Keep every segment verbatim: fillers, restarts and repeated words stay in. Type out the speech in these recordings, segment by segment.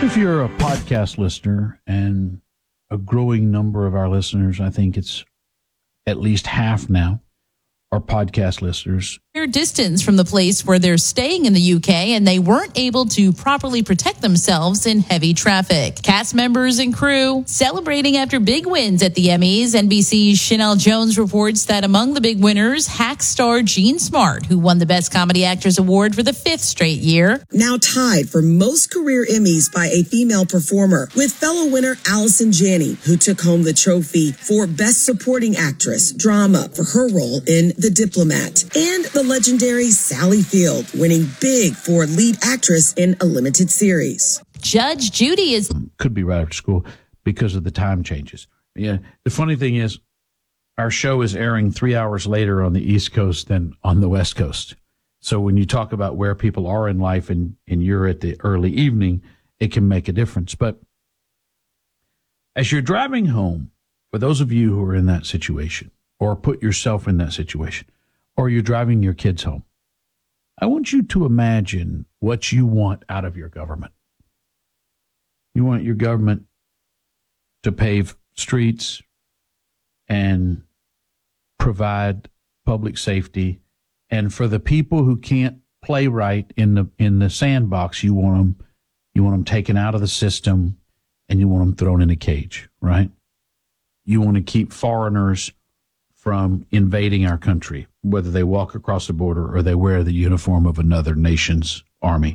If you're a podcast listener, and a growing number of our listeners, I think it's at least half now, are podcast listeners. Their distance from the place where they're staying in the U K, and they weren't able to properly protect themselves in heavy traffic. Cast members and crew celebrating after big wins at the Emmys. N B C's Chanel Jones reports that among the big winners, Hack star Jean Smart, who won the Best Comedy Actress Award for the fifth straight year. Now tied for most career Emmys by a female performer, with fellow winner Allison Janney, who took home the trophy for Best Supporting Actress Drama for her role in The Diplomat, and the legendary Sally Field winning big for lead actress in a limited series. Judge Judy is... Could be right after school because of the time changes. Yeah. The funny thing is, our show is airing three hours later on the East Coast than on the West Coast. So when you talk about where people are in life and, and you're at the early evening, it can make a difference. But as you're driving home, for those of you who are in that situation, or put yourself in that situation, or you're driving your kids home, I want you to imagine what you want out of your government. You want your government to pave streets and provide public safety, and for the people who can't play right in the in the sandbox, you want them you want them taken out of the system, and you want them thrown in a cage, right? You want to keep foreigners from invading our country, whether they walk across the border or they wear the uniform of another nation's army.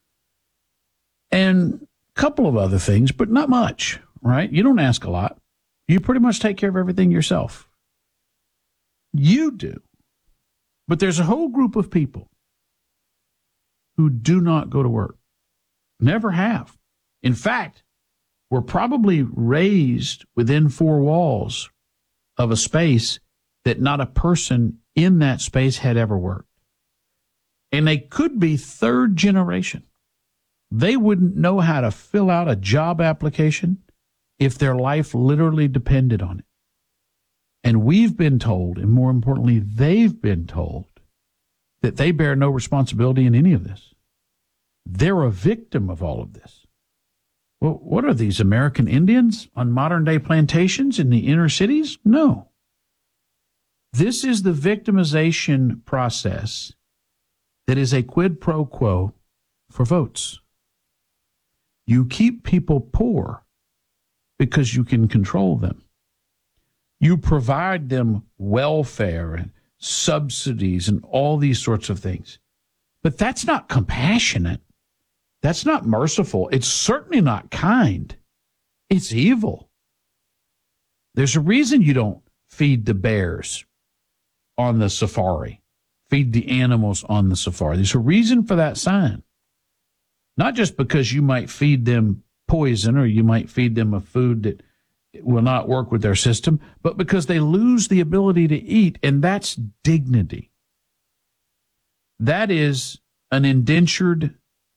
And a couple of other things, but not much, right? You don't ask a lot. You pretty much take care of everything yourself. You do. But there's a whole group of people who do not go to work, never have. In fact, were probably raised within four walls of a space that not a person in that space had ever worked. And they could be third generation. They wouldn't know how to fill out a job application if their life literally depended on it. And we've been told, and more importantly, they've been told, that they bear no responsibility in any of this. They're a victim of all of this. Well, what are these, American Indians on modern-day plantations in the inner cities? No. This is the victimization process that is a quid pro quo for votes. You keep people poor because you can control them. You provide them welfare and subsidies and all these sorts of things. But that's not compassionate. That's not merciful. It's certainly not kind. It's evil. There's a reason you don't feed the bears on the safari, feed the animals on the safari. There's a reason for that sign. Not just because you might feed them poison or you might feed them a food that will not work with their system, but because they lose the ability to eat, and that's dignity. That is an indentured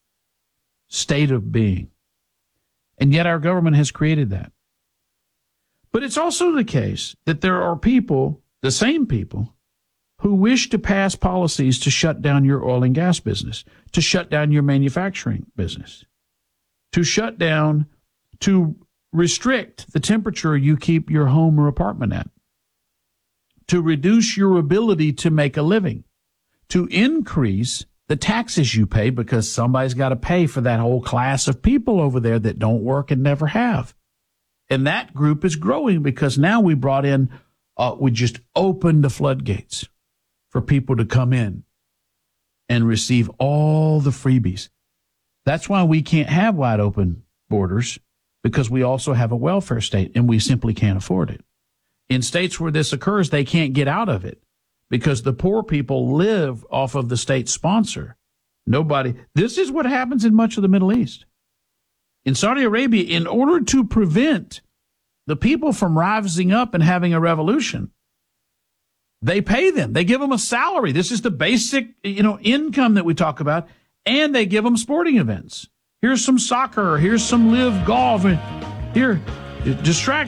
state of being. And yet our government has created that. But it's also the case that there are people, the same people, who wish to pass policies to shut down your oil and gas business, to shut down your manufacturing business, to shut down, to restrict the temperature you keep your home or apartment at, to reduce your ability to make a living, to increase the taxes you pay because somebody's got to pay for that whole class of people over there that don't work and never have. And that group is growing because now we brought in, uh, we just opened the floodgates for people to come in and receive all the freebies. That's why we can't have wide open borders, because we also have a welfare state and we simply can't afford it. In states where this occurs, they can't get out of it because the poor people live off of the state sponsor. Nobody, this is what happens in much of the Middle East. In Saudi Arabia, in order to prevent the people from rising up and having a revolution, they pay them. They give them a salary. This is the basic, you know, income that we talk about. And they give them sporting events. Here's some soccer. Here's some live golf. Here, distract